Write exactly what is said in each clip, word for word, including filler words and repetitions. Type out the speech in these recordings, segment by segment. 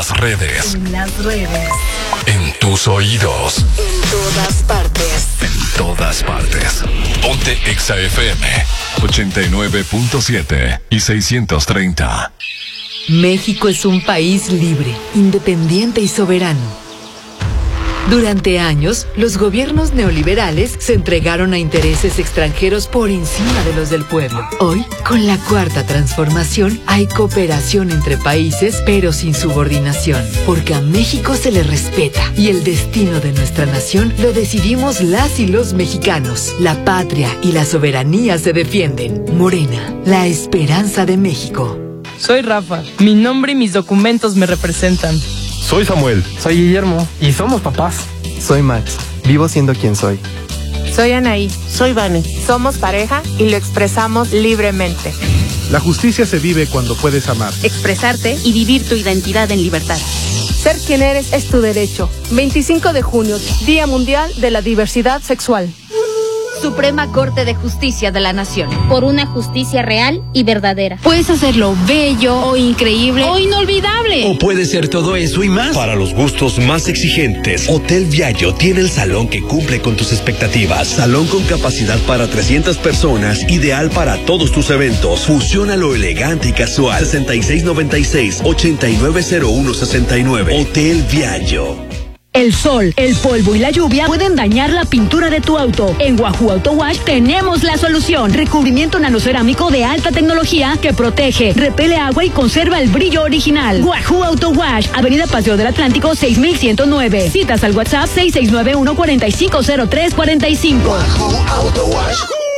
las redes. En las redes. En tus oídos. En todas partes. En todas partes. Ponte Exa F M ochenta y nueve punto siete y seiscientos treinta. México es un país libre, independiente y soberano. Durante años, los gobiernos neoliberales se entregaron a intereses extranjeros por encima de los del pueblo. Hoy, con la cuarta transformación, hay cooperación entre países, pero sin subordinación, porque a México se le respeta y el destino de nuestra nación lo decidimos las y los mexicanos. La patria y la soberanía se defienden. Morena, la esperanza de México. Soy Rafa. Mi nombre y mis documentos me representan. Soy Samuel. Soy Guillermo. Y somos papás. Soy Max. Vivo siendo quien soy. Soy Anaí. Soy Vane. Somos pareja y lo expresamos libremente. La justicia se vive cuando puedes amar, expresarte y vivir tu identidad en libertad. Ser quien eres es tu derecho. veinticinco de junio, Día Mundial de la Diversidad Sexual. Suprema Corte de Justicia de la Nación. Por una justicia real y verdadera. Puedes hacerlo bello o increíble o inolvidable. O puede ser todo eso y más. Para los gustos más exigentes, Hotel Viallo tiene el salón que cumple con tus expectativas. Salón con capacidad para trescientas personas, ideal para todos tus eventos. Fusiona lo elegante y casual. sesenta y seis noventa y seis, ochenta y nueve cero uno sesenta y nueve. Hotel Viallo. El sol, el polvo y la lluvia pueden dañar la pintura de tu auto. En Wahoo Auto Wash tenemos la solución. Recubrimiento nanocerámico de alta tecnología que protege, repele agua y conserva el brillo original. Wahoo Auto Wash, Avenida Paseo del Atlántico seis mil ciento nueve. Citas al WhatsApp seis seis nueve uno cuatro cinco cero tres cuatro cinco. Wahoo Auto Wash.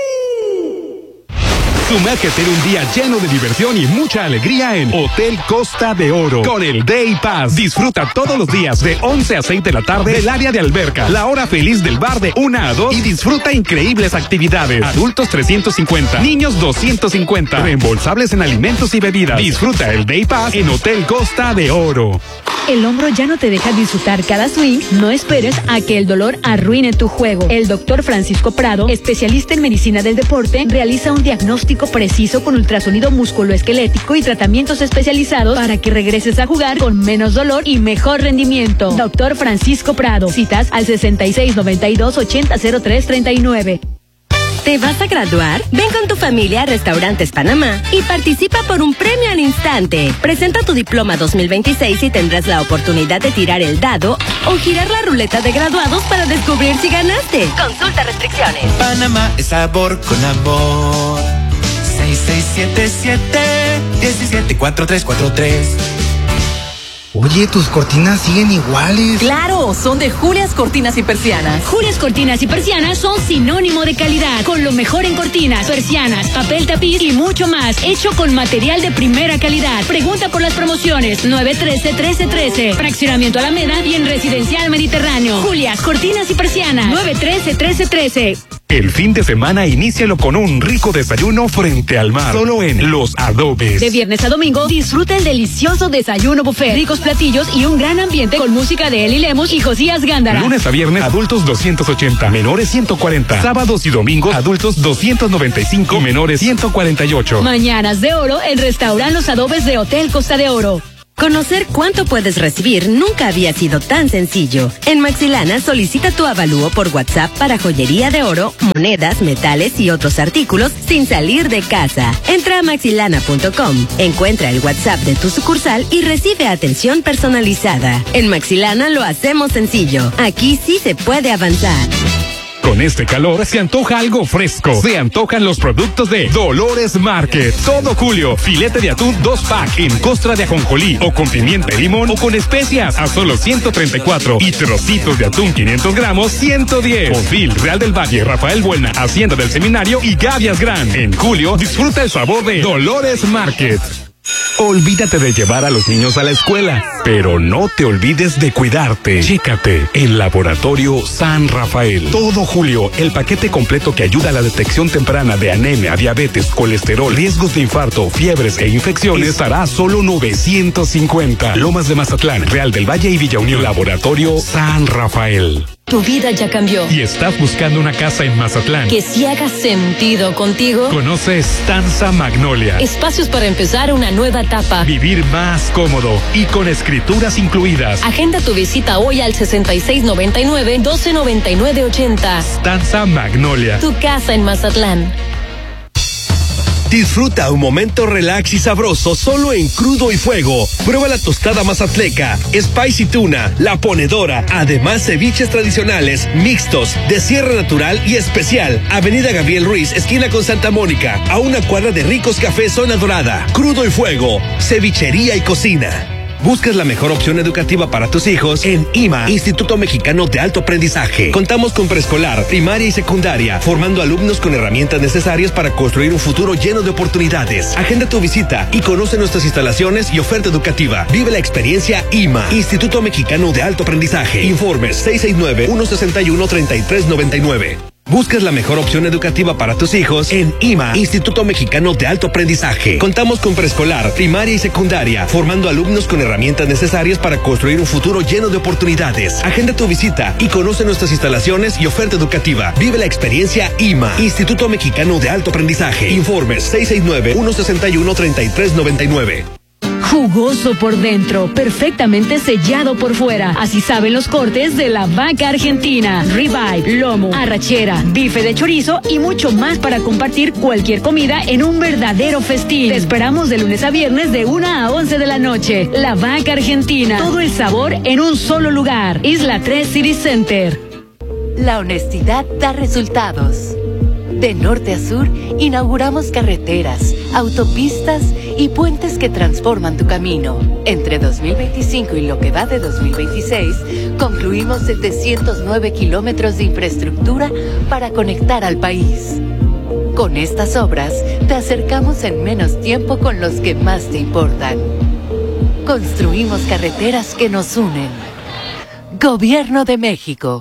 Sumérgete en un día lleno de diversión y mucha alegría en Hotel Costa de Oro. Con el Day Pass. Disfruta todos los días de once a seis de la tarde del área de alberca, la hora feliz del bar de una a dos y disfruta increíbles actividades. Adultos trescientos cincuenta, niños doscientos cincuenta, reembolsables en alimentos y bebidas. Disfruta el Day Pass en Hotel Costa de Oro. ¿El hombro ya no te deja disfrutar cada swing? No esperes a que el dolor arruine tu juego. El doctor Francisco Prado, especialista en medicina del deporte, realiza un diagnóstico preciso con ultrasonido musculoesquelético y tratamientos especializados para que regreses a jugar con menos dolor y mejor rendimiento. Doctor Francisco Prado. Citas al sesenta y seis noventa y dos ochenta cero tres treinta y nueve. ¿Te vas a graduar? Ven con tu familia a Restaurantes Panamá y participa por un premio al instante. Presenta tu diploma dos mil veintiséis y tendrás la oportunidad de tirar el dado o girar la ruleta de graduados para descubrir si ganaste. Consulta restricciones. Panamá es sabor con amor. seis seis siete siete, uno siete cuatro tres cuatro tres. Oye, tus cortinas siguen iguales. Claro, son de Julias Cortinas y Persianas. Julias Cortinas y Persianas son sinónimo de calidad, con lo mejor en cortinas, persianas, papel tapiz y mucho más, hecho con material de primera calidad. Pregunta por las promociones nueve uno tres, uno tres uno tres, Fraccionamiento Alameda y en Residencial Mediterráneo. Julias Cortinas y Persianas, nueve uno tres, uno tres uno tres. El fin de semana inícialo con un rico desayuno frente al mar, solo en Los Adobes. De viernes a domingo, disfruta el delicioso desayuno buffet, ricos platillos y un gran ambiente con música de Eli Lemus y Josías Gándara. Lunes a viernes, adultos doscientos ochenta, menores ciento cuarenta. Sábados y domingos, adultos doscientos noventa y cinco, menores ciento cuarenta y ocho. Mañanas de oro en Restaurant Los Adobes de Hotel Costa de Oro. Conocer cuánto puedes recibir nunca había sido tan sencillo. En Maxilana solicita tu avalúo por WhatsApp para joyería de oro, monedas, metales y otros artículos sin salir de casa. Entra a maxilana punto com, encuentra el WhatsApp de tu sucursal y recibe atención personalizada. En Maxilana lo hacemos sencillo. Aquí sí se puede avanzar. Con este calor se antoja algo fresco. Se antojan los productos de Dolores Market. Todo julio, filete de atún dos pack en costra de ajonjolí o con pimienta y limón o con especias a solo ciento treinta y cuatro. Y trocitos de atún quinientos gramos, ciento diez. Confil, Real del Valle, Rafael Buena, Hacienda del Seminario y Gavias Gran. En julio, disfruta el sabor de Dolores Market. Olvídate de llevar a los niños a la escuela, pero no te olvides de cuidarte. Chécate en Laboratorio San Rafael. Todo julio, el paquete completo que ayuda a la detección temprana de anemia, diabetes, colesterol, riesgos de infarto, fiebres e infecciones estará a solo novecientos cincuenta. Lomas de Mazatlán, Real del Valle y Villa Unión. Laboratorio San Rafael. Tu vida ya cambió. ¿Y estás buscando una casa en Mazatlán que sí haga sentido contigo? Conoce Stanza Magnolia. Espacios para empezar una nueva etapa. Vivir más cómodo y con escrituras incluidas. Agenda tu visita hoy al sesenta y seis noventa y nueve, doce noventa y nueve ochenta. Stanza Magnolia. Tu casa en Mazatlán. Disfruta un momento relax y sabroso solo en Crudo y Fuego. Prueba la tostada mazatleca, spicy tuna, la ponedora, además ceviches tradicionales, mixtos, de sierra natural y especial. Avenida Gabriel Ruiz, esquina con Santa Mónica, a una cuadra de Ricos Café Zona Dorada. Crudo y Fuego, cevichería y cocina. Buscas la mejor opción educativa para tus hijos en I M A, Instituto Mexicano de Alto Aprendizaje. Contamos con preescolar, primaria y secundaria, formando alumnos con herramientas necesarias para construir un futuro lleno de oportunidades. Agenda tu visita y conoce nuestras instalaciones y oferta educativa. Vive la experiencia I M A, Instituto Mexicano de Alto Aprendizaje. Informes seis seis nueve, uno seis uno, tres tres nueve nueve. Buscas la mejor opción educativa para tus hijos en I M A, Instituto Mexicano de Alto Aprendizaje. Contamos con preescolar, primaria y secundaria, formando alumnos con herramientas necesarias para construir un futuro lleno de oportunidades. Agenda tu visita y conoce nuestras instalaciones y oferta educativa. Vive la experiencia I M A, Instituto Mexicano de Alto Aprendizaje. Informes seis seis nueve, uno seis uno, tres tres nueve nueve. Jugoso por dentro, perfectamente sellado por fuera. Así saben los cortes de la vaca argentina. Ribeye, lomo, arrachera, bife de chorizo y mucho más para compartir cualquier comida en un verdadero festín. Te esperamos de lunes a viernes de una a once de la noche. La vaca argentina. Todo el sabor en un solo lugar. Isla tres City Center. La honestidad da resultados. De norte a sur, inauguramos carreteras, autopistas y puentes que transforman tu camino. Entre dos mil veinticinco y lo que va de dos mil veintiséis, concluimos setecientos nueve kilómetros de infraestructura para conectar al país. Con estas obras, te acercamos en menos tiempo con los que más te importan. Construimos carreteras que nos unen. Gobierno de México.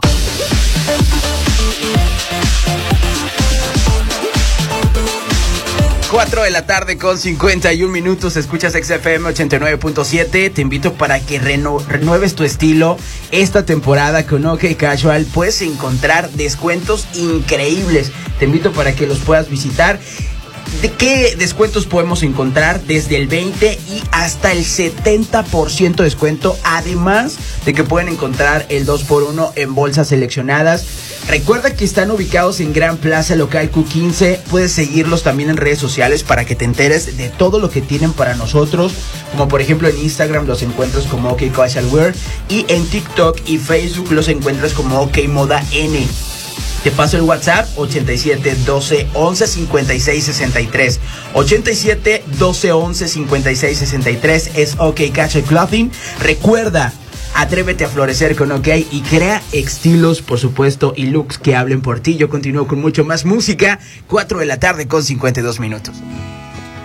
cuatro de la tarde con cincuenta y un minutos, escuchas X F M ochenta y nueve punto siete. Te invito para que reno, renueves tu estilo esta temporada con OK Casual. Puedes encontrar descuentos increíbles. Te invito para que los puedas visitar. ¿De qué descuentos podemos encontrar? Desde el veinte y hasta el setenta por ciento de descuento. Además de que pueden encontrar el dos por uno en bolsas seleccionadas. Recuerda que están ubicados en Gran Plaza Local Q quince. Puedes seguirlos también en redes sociales para que te enteres de todo lo que tienen para nosotros. Como por ejemplo en Instagram los encuentras como OK Casual Wear. Y en TikTok y Facebook los encuentras como OK Moda N. Te paso el WhatsApp ochenta y siete, doce, once, cincuenta y seis, sesenta y tres. ochenta y siete, doce, once, cincuenta y seis, sesenta y tres es OK Casual Clothing. Recuerda, atrévete a florecer con OK y crea estilos, por supuesto, y looks que hablen por ti. Yo continúo con mucho más música. cuatro de la tarde con cincuenta y dos minutos.